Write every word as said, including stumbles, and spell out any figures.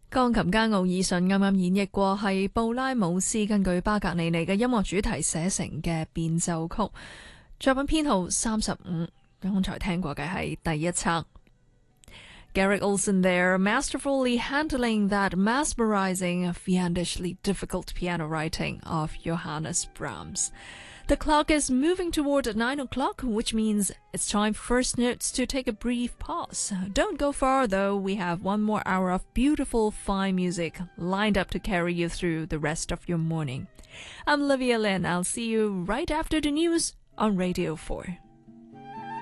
鋼琴家奧爾遜啱啱演繹過係布拉姆斯根據巴格尼尼嘅音樂主題寫成嘅變奏曲，作品編號三十五。剛才聽過嘅係第一冊。Garrick Olson there, masterfully handling that mesmerizing, fiendishly difficult piano writing of Johannes Brahms. The clock is moving toward nine o'clock, which means it's time for First Notes to take a brief pause. Don't go far, though. We have one more hour of beautiful, fine music lined up to carry you through the rest of your morning. I'm Olivia Lin. I'll see you right after the news on Radio four.